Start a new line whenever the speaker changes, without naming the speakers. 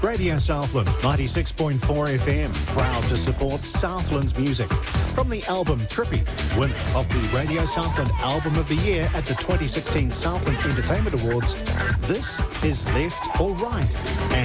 Radio Southland 96.4 FM, proud to support Southland's music. From the album Trippy, winner of the Radio Southland Album of the Year at the 2016 Southland Entertainment Awards, this is Left or Right. And